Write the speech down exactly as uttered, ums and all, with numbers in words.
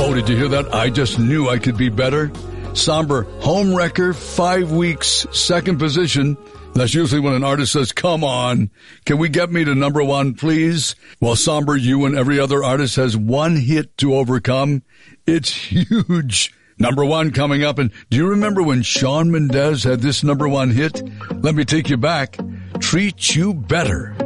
Oh, did you hear that? I just knew I could be better. Somber, Home Wrecker, five weeks, second position. That's usually when an artist says, come on, can we get me to number one, please? While Somber, you and every other artist has one hit to overcome. It's huge. Number one coming up. And do you remember when Shawn Mendes had this number one hit? Let me take you back. Treat You Better.